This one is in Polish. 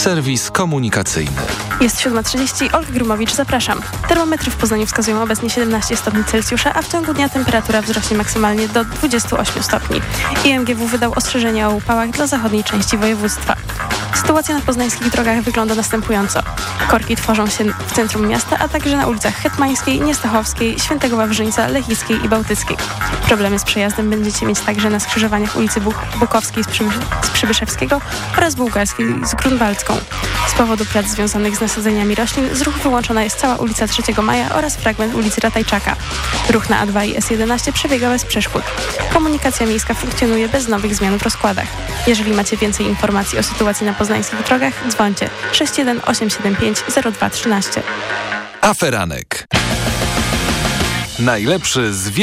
Serwis komunikacyjny. Jest 7:30, Olga Grumowicz, zapraszam. Termometry w Poznaniu wskazują obecnie 17 stopni Celsjusza, a w ciągu dnia temperatura wzrośnie maksymalnie do 28 stopni. IMGW wydał ostrzeżenia o upałach dla zachodniej części województwa. Sytuacja na poznańskich drogach wygląda następująco. Korki tworzą się w centrum miasta, a także na ulicach Hetmańskiej, Niestachowskiej, Świętego Wawrzyńca, Lechickiej i Bałtyckiej. Problemy z przejazdem będziecie mieć także na skrzyżowaniach ulicy Bukowskiej z Przybyszewskiego oraz Bułgarskiej z Grunwaldzką. Z powodu prac związanych z nasadzeniami roślin z ruchu wyłączona jest cała ulica 3 Maja oraz fragment ulicy Ratajczaka. Ruch na A2 i S11 przebiega bez przeszkód. Komunikacja miejska funkcjonuje bez nowych zmian w rozkładach. Jeżeli macie więcej informacji o sytuacji na poznańskich drogach, dzwońcie 61 875 0213. Aferanek. Najlepszy z